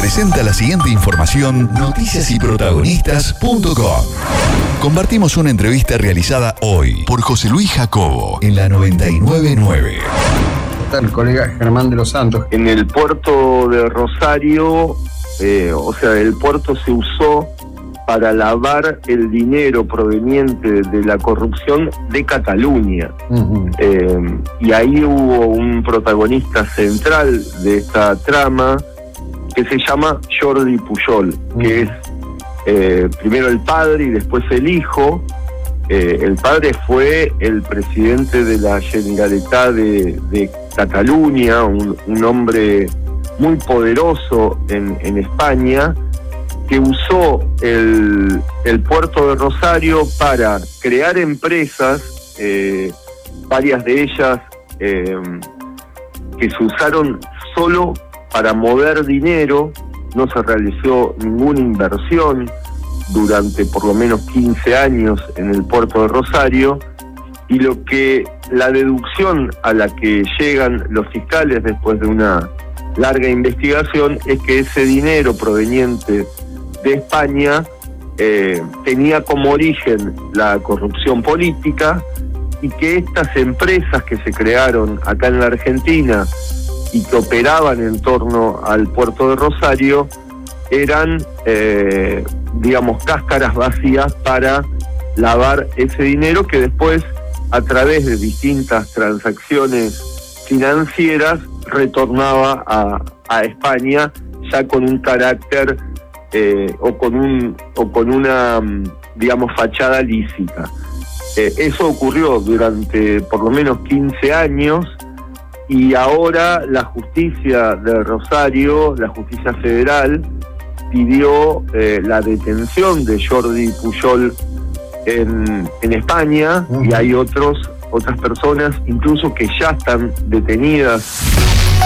presenta la siguiente información noticiasyprotagonistas.com. Compartimos una entrevista realizada hoy por José Luis Jacobo en la 999. El colega Germán de los Santos. En el puerto de Rosario, el puerto se usó para lavar el dinero proveniente de la corrupción de Cataluña. Y ahí hubo un protagonista central de esta trama que se llama Jordi Pujol, que es primero el padre y después el hijo. El padre fue el presidente de la Generalitat de Cataluña, un hombre muy poderoso en España, que usó el puerto de Rosario para crear empresas, varias de ellas que se usaron solo para mover dinero. No se realizó ninguna inversión durante por lo menos 15 años en el puerto de Rosario, y la deducción a la que llegan los fiscales después de una larga investigación es que ese dinero proveniente de España tenía como origen la corrupción política, y que estas empresas que se crearon acá en la Argentina y que operaban en torno al puerto de Rosario eran, cáscaras vacías para lavar ese dinero que después, a través de distintas transacciones financieras, retornaba a España ya con un carácter o con una fachada lícita. Eso ocurrió durante por lo menos 15 años, y ahora la justicia de Rosario, la justicia federal, pidió la detención de Jordi Pujol en España, y hay otras personas incluso que ya están detenidas